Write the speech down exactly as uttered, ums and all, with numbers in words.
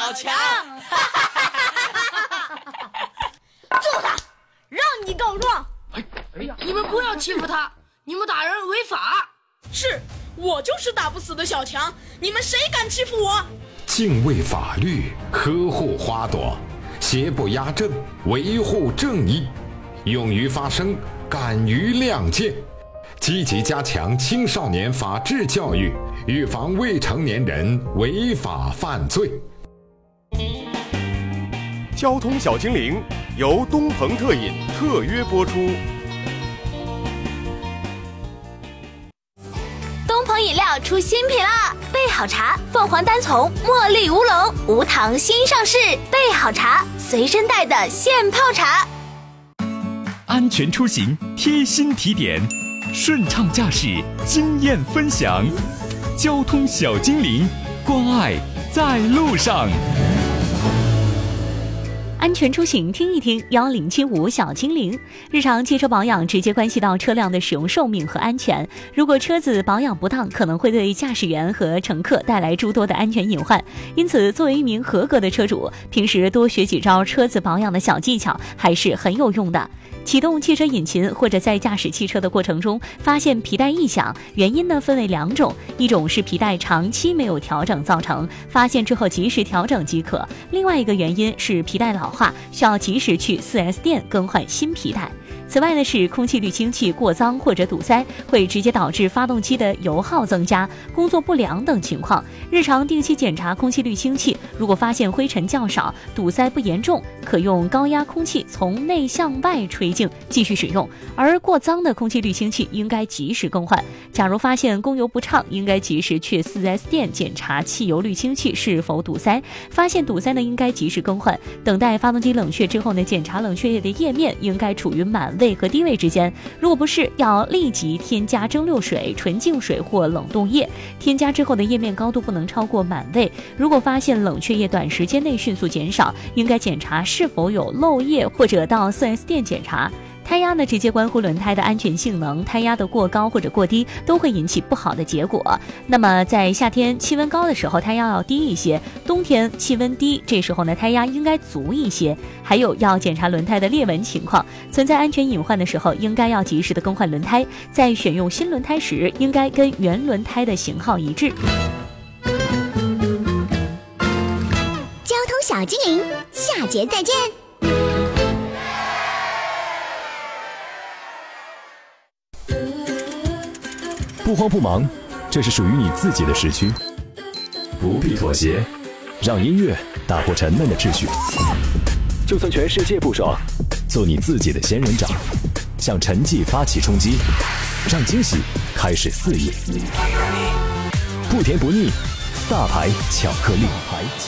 小强。 揍他，让你告状。 哎哎呀，你们不要欺负他，你们打人违法。 是，我就是打不死的小强，你们谁敢欺负我？ 敬畏法律，呵护花朵，邪不压正，维护正义，勇于发声，敢于亮剑，积极加强青少年法治教育，预防未成年人违法犯罪。 交通小精灵由东鹏特饮特约播出。 东鹏饮料出新品啦！备好茶，凤凰单丛、茉莉乌龙、无糖新上市。备好茶，随身带的现泡茶。 安全出行贴心提点，顺畅驾驶经验分享，交通小精灵，关爱在路上。 安全出行听一听，幺零七五小精灵。日常汽车保养直接关系到车辆的使用寿命和安全，如果车子保养不当，可能会对驾驶员和乘客带来诸多的安全隐患。因此，作为一名合格的车主，平时多学几招车子保养的小技巧还是很有用的。启动汽车引擎或者在驾驶汽车的过程中发现皮带异响，原因呢分为两种，一种是皮带长期没有调整造成，发现之后及时调整即可；另外一个原因是皮带老化，需要及时去 四 S 店更换新皮带。此外呢，是空气滤清器过脏或者堵塞，会直接导致发动机的油耗增加、工作不良等情况。日常定期检查空气滤清器，如果发现灰尘较少、堵塞不严重，可用高压空气从内向外吹净继续使用。而过脏的空气滤清器应该及时更换。假如发现供油不畅，应该及时去 四 S 店检查汽油滤清器是否堵塞。发现堵塞呢，应该及时更换。等待发动机冷却之后呢，检查冷却液的液面应该处于满位和低位之间，如果不是，要立即添加蒸馏水、纯净水或冷冻液。添加之后的液面高度不能超过满位。如果发现冷却液短时间内迅速减少，应该检查是否有漏液，或者到 四 S 店检查。胎压呢，直接关乎轮胎的安全性能，胎压的过高或者过低都会引起不好的结果。那么在夏天气温高的时候，胎压要低一些；冬天气温低，这时候呢，胎压应该足一些。还有要检查轮胎的裂纹情况，存在安全隐患的时候，应该要及时的更换轮胎。在选用新轮胎时，应该跟原轮胎的型号一致。 交通小精灵，下节再见。 不慌不忙，这是属于你自己的时区。不必妥协，让音乐打破沉闷的秩序。就算全世界不爽，做你自己的仙人掌，向沉寂发起冲击，让惊喜开始肆意。不甜不腻，大牌巧克力。